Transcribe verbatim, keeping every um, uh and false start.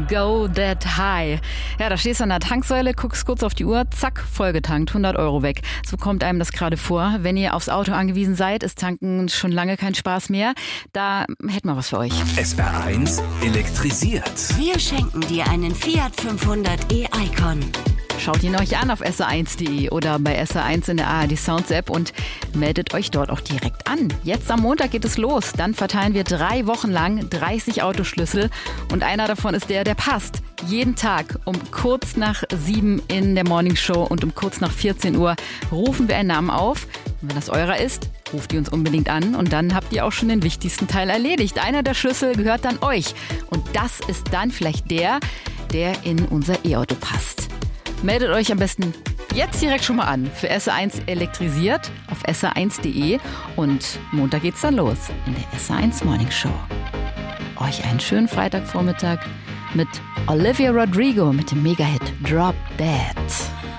Go That High. Ja, da stehst du an der Tanksäule, guckst kurz auf die Uhr, zack, vollgetankt, hundert Euro weg. So kommt einem das gerade vor. Wenn ihr aufs Auto angewiesen seid, ist Tanken schon lange kein Spaß mehr. Da hätten wir was für euch. S R eins elektrisiert. Wir schenken dir einen Fiat fünfhundert e-Icon. Schaut ihn euch an auf S R eins punkt de oder bei S R eins in der A R D Sounds App und meldet euch dort auch direkt an. Jetzt am Montag geht es los. Dann verteilen wir drei Wochen lang dreißig Autoschlüssel und einer davon ist der, der passt. Jeden Tag um kurz nach sieben in der Morningshow und um kurz nach vierzehn Uhr rufen wir einen Namen auf. Und wenn das eurer ist, ruft ihr uns unbedingt an und dann habt ihr auch schon den wichtigsten Teil erledigt. Einer der Schlüssel gehört dann euch und das ist dann vielleicht der, der in unser E-Auto passt. Meldet euch am besten jetzt direkt schon mal an für S R eins elektrisiert auf S R eins punkt de und Montag geht's dann los in der S R eins Morning Show. Euch einen schönen Freitagvormittag mit Olivia Rodrigo mit dem Mega-Hit Drop Dead.